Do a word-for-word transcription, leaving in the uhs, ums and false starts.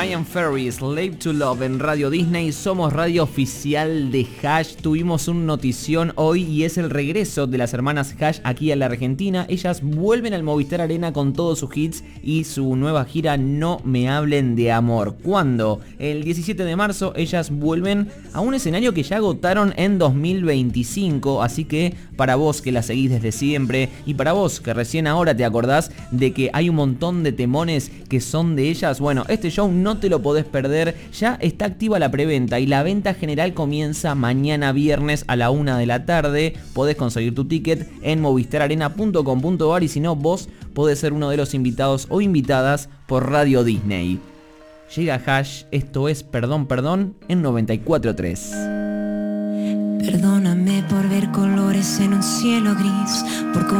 Ryan Ferry, Slave to Love en Radio Disney. Somos radio oficial de Hash. Tuvimos un notición hoy y es el regreso de las hermanas Hash aquí a la Argentina. Ellas vuelven al Movistar Arena con todos sus hits y su nueva gira No Me Hablen de Amor. ¿Cuándo? El diecisiete de marzo ellas vuelven a un escenario que ya agotaron en dos mil veinticinco. Así que para vos que la seguís desde siempre y para vos que recién ahora te acordás de que hay un montón de temones que son de ellas, bueno, este show no te lo podés perder. Ya está activa la preventa y la venta general comienza mañana viernes a la una de la tarde. Podés conseguir tu ticket en movistar arena punto com punto a r y si no, vos podés ser uno de los invitados o invitadas por Radio Disney. Llega Hash, esto es Perdón, Perdón en noventa y cuatro punto tres. Perdóname por ver colores en un cielo gris, por